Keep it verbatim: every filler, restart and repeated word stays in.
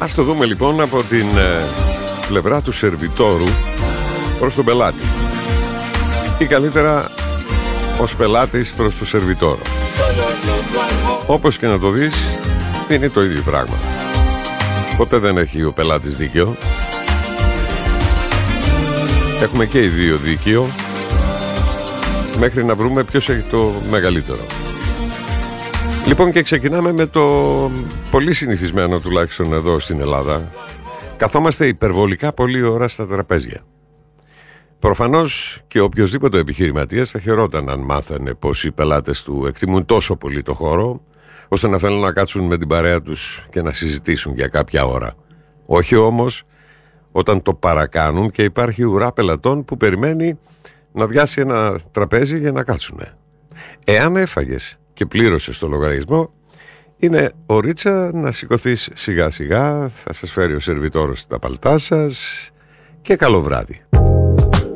Ας το δούμε λοιπόν από την ε, πλευρά του σερβιτόρου προς τον πελάτη, ή καλύτερα ως πελάτης προς το σερβιτόρο. Όπως και να το δεις, είναι το ίδιο πράγμα. Ποτέ δεν έχει ο πελάτης δίκαιο. Έχουμε και οι δύο δίκαιο, μέχρι να βρούμε ποιος έχει το μεγαλύτερο. Λοιπόν, και ξεκινάμε με το πολύ συνηθισμένο, τουλάχιστον εδώ στην Ελλάδα. Καθόμαστε υπερβολικά πολλή ώρα στα τραπέζια. Προφανώς και οποιοσδήποτε επιχειρηματίας θα χαιρόταν αν μάθανε πως οι πελάτες του εκτιμούν τόσο πολύ το χώρο, ώστε να θέλουν να κάτσουν με την παρέα τους και να συζητήσουν για κάποια ώρα. Όχι όμως όταν το παρακάνουν και υπάρχει ουρά πελατών που περιμένει να διάσει ένα τραπέζι για να κάτσουνε. Εάν έφαγες και πλήρωσες το λογαριασμό, είναι ωρίτσα να σηκωθείς σιγά σιγά, θα σας φέρει ο σερβιτόρος τα παλτά σας και καλό βράδυ.